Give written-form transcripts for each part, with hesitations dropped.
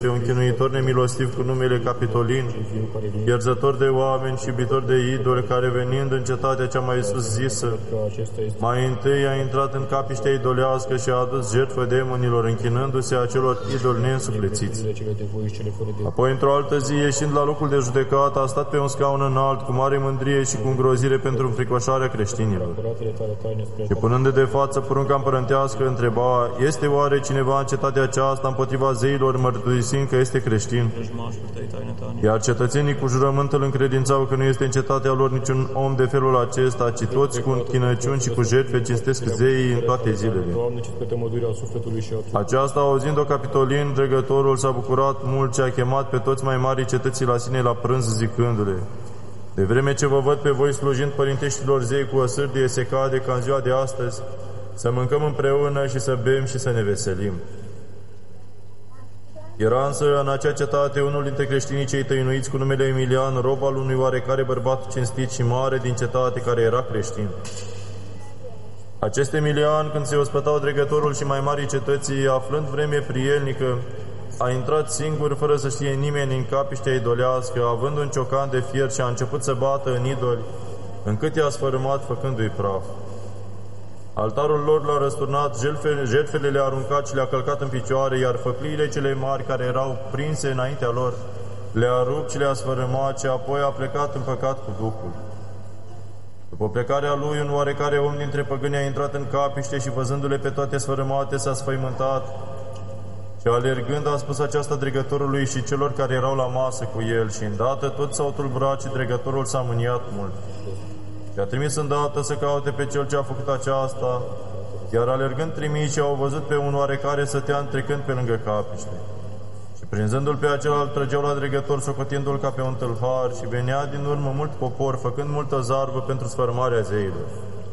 un chinuitor nemilostiv cu numele Capitolin, ierzător de oameni și iubitor de idoli, care venind în cetatea cea mai sus zisă, mai întâi a intrat în capiștea idolească și a adus jertfă demonilor, închinându-se acelor idoli neînsuflețiți. Apoi, într-o altă zi, ieșind la locul de judecată, a stat pe un scaun înalt, cu mare mândrie și cu îngrozire pentru înfricoșarea creștinilor. Și punând de față porunca împărătească, întreba: este oare cineva în cetatea aceasta împotriva zeilor, mărturisind că este creștin? Iar cetățenii cu jurământ îl încredințau că nu este în cetatea lor niciun om de felul acesta, ci toți cu închinăciuni și cu jertfe cinstesc zeii în toate zilele. Aceasta, auzind-o Capitolin, dregătorul s-a bucurat mult și a chemat pe toți mai mari cetății la sine la prânz, zicându-le: de vreme ce vă văd pe voi slujind părinteștilor zei cu o sârdie, se cade ca în ziua de astăzi să mâncăm împreună și să bem și să ne veselim. Era însă în acea cetate unul dintre creștinii cei tăinuiți cu numele Emilian, rob al unui oarecare bărbat cinstit și mare din cetate, care era creștin. Acest Emilian, când se ospătau dregătorul și mai marii cetății, aflând vreme prielnică, a intrat singur, fără să știe nimeni, în capiștea idolească, având un ciocan de fier, și a început să bată în idoli, încât i-a sfărâmat, făcându-i praf. Altarul lor l-a răsturnat, jertfele le-a aruncat și le-a călcat în picioare, iar făcliile cele mari care erau prinse înaintea lor le-a rupt și le-a sfărâmat, și apoi a plecat în păcat cu Duhul. După plecarea lui, un oarecare om dintre păgâni a intrat în capiște și, văzându-le pe toate sfărâmate, s-a sfăimântat și, alergând, a spus aceasta dregătorului și celor care erau la masă cu el, și îndată toți s-au tulburat și dregătorul s-a mâniat mult. Și a trimis îndată să caute pe cel ce a făcut aceasta, iar alergând trimișii au văzut pe un oarecare stătea trecând pe lângă capiște. Și prinzându-l pe acela, îl trăgeau la dregător, socotindu-l ca pe un tâlhar, și venea din urmă mult popor, făcând multă zarvă pentru sfărmarea zeilor.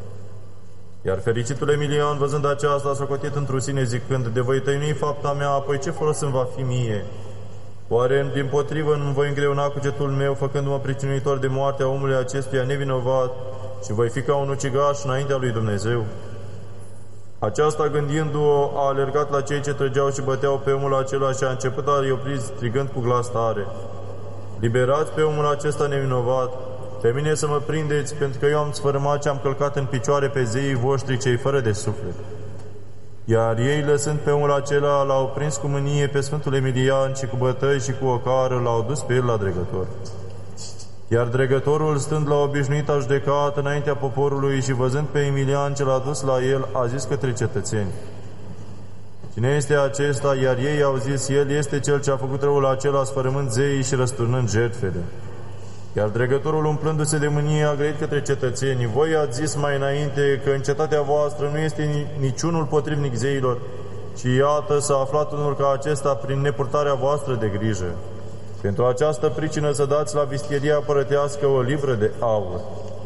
Iar fericitul Emilian, văzând aceasta, a socotit într-o sine, zicând: de voi tăinui fapta mea, apoi ce folos îmi va fi mie? Oare dimpotrivă nu voi îngreuna cugetul meu, făcându-mă pricinuitor de moartea omului acestuia nevinovat, și voi fi ca un ucigaș înaintea lui Dumnezeu? Aceasta, gândindu-o, a alergat la cei ce trăgeau și băteau pe omul acela și a început a-i opri, strigând cu glas tare: liberați pe omul acesta nevinovat, pe mine să mă prindeți, pentru că eu am sfărâmat și am călcat în picioare pe zeii voștri cei fără de suflet. Iar ei, lăsând pe omul acela, l-au prins cu mânie pe Sfântul Emilian și cu bătăi și cu ocară l-au dus pe el la dregător. Iar dregătorul, stând la obișnuita judecată înaintea poporului și văzând pe Emilian ce l-a dus la el, a zis către cetățeni: cine este acesta? Iar ei au zis: el este cel ce a făcut răul acela, sfărâmând zeii și răsturnând jertfele. Iar dregătorul, umplându-se de mânie, a grăit către cetățeni: voi ați zis mai înainte că în cetatea voastră nu este niciunul potrivnic zeilor, ci iată s-a aflat unul ca acesta prin nepurtarea voastră de grijă. Pentru această pricină să dați la vistieria părătească o livră de aur.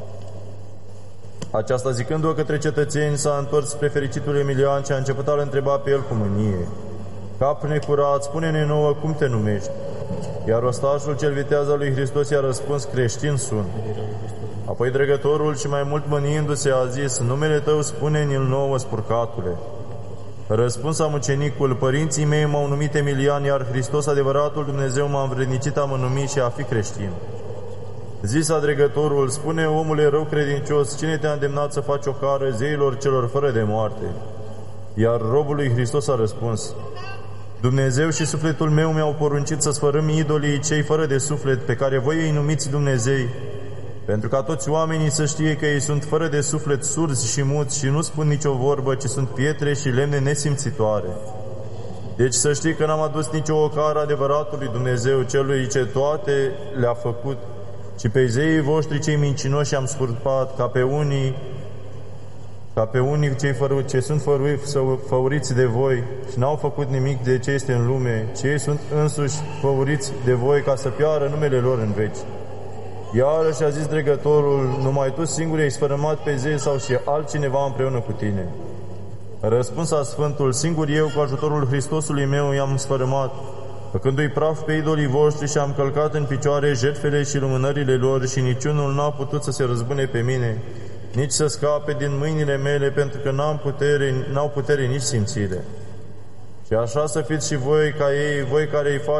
Aceasta, zicând-o către cetățeni, s-a întors spre fericitul Emilian și a început a-l întreba pe el cu mânie: cap necurat, spune-ne nouă cum te numești. Iar ostașul cel viteaz al lui Hristos i-a răspuns: creștin sunt. Apoi dregătorul, și mai mult mâniindu-se, a zis: numele tău spune-ni-l nouă, spurcatule. Răspuns mucenicul: părinții mei m-au numit Emilian, iar Hristos, adevăratul Dumnezeu, m-a învrednicit a mă numi și a fi creștin. Zisa dregătorul: spune, omule rău credincios, cine te-a îndemnat să faci ocară zeilor celor fără de moarte? Iar robul lui Hristos a răspuns: Dumnezeu și sufletul meu mi-au poruncit să sfărâm idolii cei fără de suflet, pe care voi îi numiți Dumnezei, pentru ca toți oamenii să știe că ei sunt fără de suflet, surzi și muți, și nu spun nicio vorbă, ci sunt pietre și lemne nesimțitoare. Deci să știi că n-am adus nicio ocară adevăratului Dumnezeu, celui ce toate le-a făcut, ci pe zeii voștri cei mincinoși am scurpat, ca pe unii ce sunt făuriți de voi și n-au făcut nimic de ce este în lume, ci ei sunt însuși făuriți de voi ca să piară numele lor în veci. Iarăși a zis dregătorul: numai tu singur ai sfărâmat pe zei sau și altcineva împreună cu tine? Răspunsa Sfântul: singur eu, cu ajutorul Hristosului meu, i-am sfărâmat, făcându-i praf pe idolii voștri, și am călcat în picioare jertfele și lumânările lor, și niciunul n-a putut să se răzbune pe mine, nici să scape din mâinile mele, pentru că n-au putere nici simțire. Și Și așa să fiți și voi ca ei, voi care îi